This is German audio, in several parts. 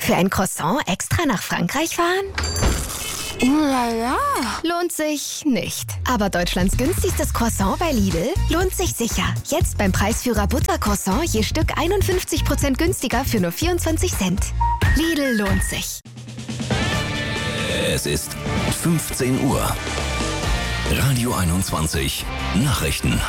Für ein Croissant extra nach Frankreich fahren? Ja. Lohnt sich nicht. Aber Deutschlands günstigstes Croissant bei Lidl lohnt sich sicher. Jetzt beim Preisführer Buttercroissant je Stück 51% günstiger für nur 24 Cent. Lidl lohnt sich. Es ist 15 Uhr. Radio 21 Nachrichten.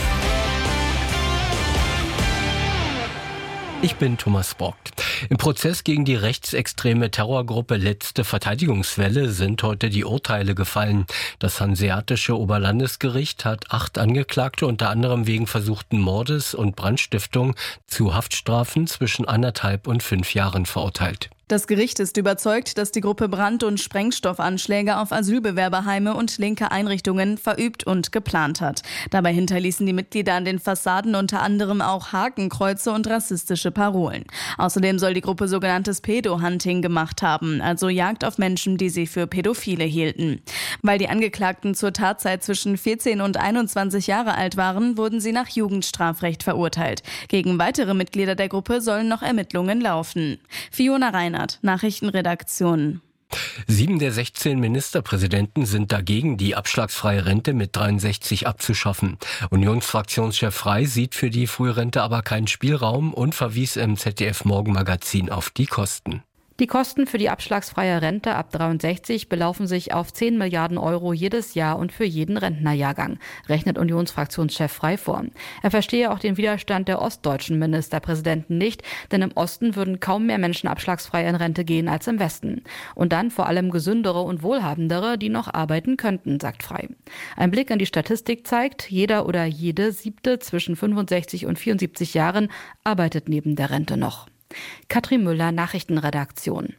Ich bin Thomas Bock. Im Prozess gegen die rechtsextreme Terrorgruppe Letzte Verteidigungswelle sind heute die Urteile gefallen. Das Hanseatische Oberlandesgericht hat 8 Angeklagte unter anderem wegen versuchten Mordes und Brandstiftung zu Haftstrafen zwischen 1,5 und 5 Jahren verurteilt. Das Gericht ist überzeugt, dass die Gruppe Brand- und Sprengstoffanschläge auf Asylbewerberheime und linke Einrichtungen verübt und geplant hat. Dabei hinterließen die Mitglieder an den Fassaden unter anderem auch Hakenkreuze und rassistische Parolen. Außerdem soll die Gruppe sogenanntes Pedo-Hunting gemacht haben, also Jagd auf Menschen, die sie für Pädophile hielten. Weil die Angeklagten zur Tatzeit zwischen 14 und 21 Jahre alt waren, wurden sie nach Jugendstrafrecht verurteilt. Gegen weitere Mitglieder der Gruppe sollen noch Ermittlungen laufen. Fiona Reinhardt, Nachrichtenredaktion. 7 der 16 Ministerpräsidenten sind dagegen, die abschlagsfreie Rente mit 63 abzuschaffen. Unionsfraktionschef Frey sieht für die Frührente aber keinen Spielraum und verwies im ZDF-Morgenmagazin auf die Kosten. Die Kosten für die abschlagsfreie Rente ab 63 belaufen sich auf 10 Milliarden Euro jedes Jahr und für jeden Rentnerjahrgang, rechnet Unionsfraktionschef Frey vor. Er verstehe auch den Widerstand der ostdeutschen Ministerpräsidenten nicht, denn im Osten würden kaum mehr Menschen abschlagsfrei in Rente gehen als im Westen. Und dann vor allem gesündere und wohlhabendere, die noch arbeiten könnten, sagt Frey. Ein Blick in die Statistik zeigt, jeder oder jede 7. zwischen 65 und 74 Jahren arbeitet neben der Rente noch. Katrin Müller, Nachrichtenredaktion.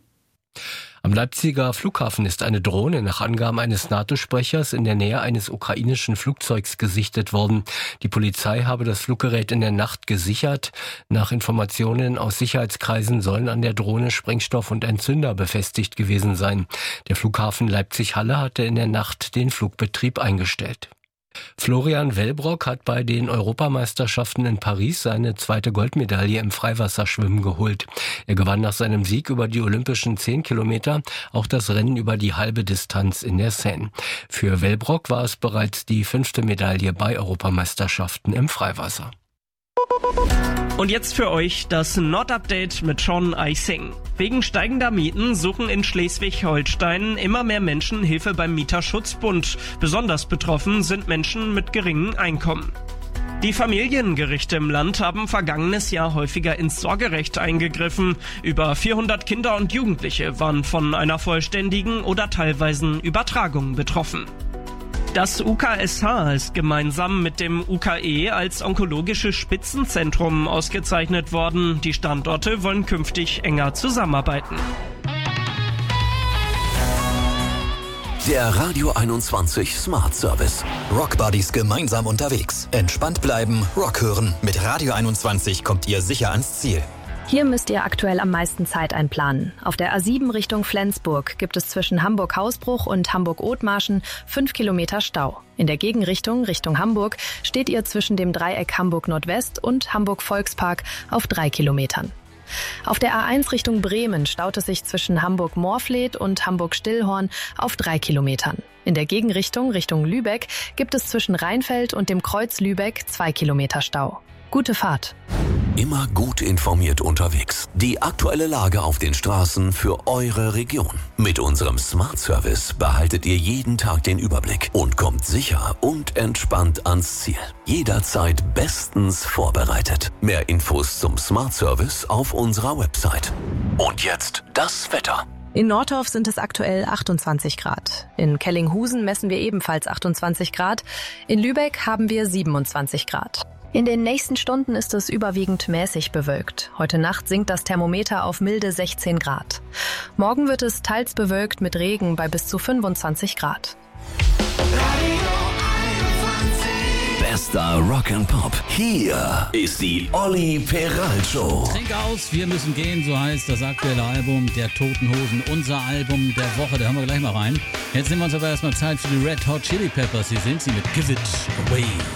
Am Leipziger Flughafen ist eine Drohne nach Angaben eines NATO-Sprechers in der Nähe eines ukrainischen Flugzeugs gesichtet worden. Die Polizei habe das Fluggerät in der Nacht gesichert. Nach Informationen aus Sicherheitskreisen sollen an der Drohne Sprengstoff und Entzünder befestigt gewesen sein. Der Flughafen Leipzig-Halle hatte in der Nacht den Flugbetrieb eingestellt. Florian Wellbrock hat bei den Europameisterschaften in Paris seine 2. Goldmedaille im Freiwasserschwimmen geholt. Er gewann nach seinem Sieg über die olympischen 10 Kilometer auch das Rennen über die halbe Distanz in der Seine. Für Wellbrock war es bereits die 5. Medaille bei Europameisterschaften im Freiwasser. Und jetzt für euch das Nord-Update mit Sean Eising. Wegen steigender Mieten suchen in Schleswig-Holstein immer mehr Menschen Hilfe beim Mieterschutzbund. Besonders betroffen sind Menschen mit geringem Einkommen. Die Familiengerichte im Land haben vergangenes Jahr häufiger ins Sorgerecht eingegriffen. Über 400 Kinder und Jugendliche waren von einer vollständigen oder teilweisen Übertragung betroffen. Das UKSH ist gemeinsam mit dem UKE als onkologisches Spitzenzentrum ausgezeichnet worden. Die Standorte wollen künftig enger zusammenarbeiten. Der Radio 21 Smart Service. Rock Buddies gemeinsam unterwegs. Entspannt bleiben, Rock hören. Mit Radio 21 kommt ihr sicher ans Ziel. Hier müsst ihr aktuell am meisten Zeit einplanen. Auf der A7 Richtung Flensburg gibt es zwischen Hamburg-Hausbruch und Hamburg-Othmarschen 5 Kilometer Stau. In der Gegenrichtung, Richtung Hamburg, steht ihr zwischen dem Dreieck Hamburg-Nordwest und Hamburg-Volkspark auf 3 Kilometern. Auf der A1 Richtung Bremen staut es sich zwischen Hamburg-Morfleet und Hamburg-Stillhorn auf 3 Kilometern. In der Gegenrichtung, Richtung Lübeck, gibt es zwischen Rheinfeld und dem Kreuz Lübeck 2 Kilometer Stau. Gute Fahrt. Immer gut informiert unterwegs. Die aktuelle Lage auf den Straßen für eure Region. Mit unserem Smart Service behaltet ihr jeden Tag den Überblick und kommt sicher und entspannt ans Ziel. Jederzeit bestens vorbereitet. Mehr Infos zum Smart Service auf unserer Website. Und jetzt das Wetter. In Nordorf sind es aktuell 28 Grad. In Kellinghusen messen wir ebenfalls 28 Grad. In Lübeck haben wir 27 Grad. In den nächsten Stunden ist es überwiegend mäßig bewölkt. Heute Nacht sinkt das Thermometer auf milde 16 Grad. Morgen wird es teils bewölkt mit Regen bei bis zu 25 Grad. Bester Rock'n'Pop. Hier ist die Olli Peral Show. Trink aus, wir müssen gehen, so heißt das aktuelle Album der Toten Hosen. Unser Album der Woche, da hören wir gleich mal rein. Jetzt nehmen wir uns aber erstmal Zeit für die Red Hot Chili Peppers. Hier sind sie mit Give It Away.